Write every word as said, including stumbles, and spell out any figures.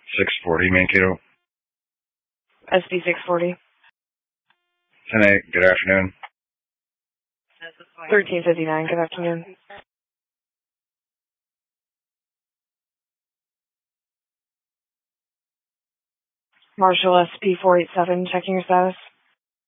six forty Mankato. S D six forty. ten eight, good afternoon. thirteen fifty-nine, good afternoon. Marshall S P four eight seven, checking your status.